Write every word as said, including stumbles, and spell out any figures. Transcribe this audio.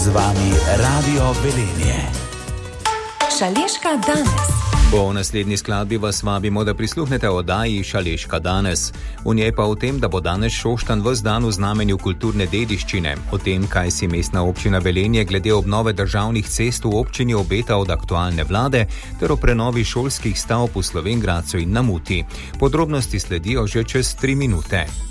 Z vami Radio Velenje. Šaleška danes. Po naslednji skladbi vas vabimo, da prisluhnete oddaji Šaleška danes. V njej pa o tem, da bo danes Šoštanj ves dan v znamenju kulturne dediščine, o tem, kaj si mestna občina Velenje glede obnove državnih cest v občini obeta od aktualne vlade, ter o prenovi šolskih stavb v Slovenj Gradcu in na Muti. Podrobnosti sledijo že čez tri minute.